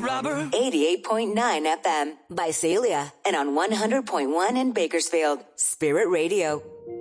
rubber. 88.9 FM, Visalia, and on 100.1 in Bakersfield. Spirit Radio.